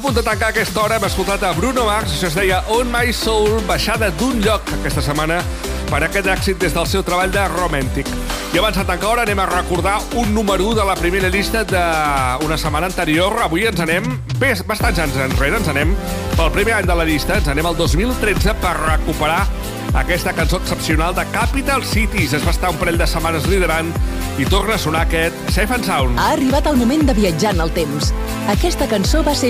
A punt de tancar aquesta hora hem escoltat a Bruno Mars, això es deia On My Soul, baixada d'un lloc aquesta setmana per aquest èxit des del seu treball de Romantic. I abans de tancar hora anem a recordar un número 1 de la primera llista d'una setmana anterior. Avui ens anem, bastants anys enrere, ens anem pel primer any de la llista, ens anem al 2013 per recuperar aquesta cançó excepcional de Capital Cities. Es va estar un parell de setmanes liderant i torna a sonar aquest Safe and Sound. Ha arribat el moment de viatjar en el temps. Aquesta cançó va ser